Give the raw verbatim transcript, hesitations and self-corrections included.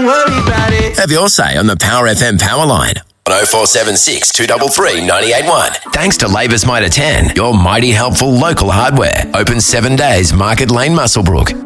worry about it. Have your say on the Power F M Power Line. oh four seven six, two three three, nine eight one. Thanks to Labour's Mitre ten, your mighty helpful local hardware. Open seven days, Market Lane, Muswellbrook.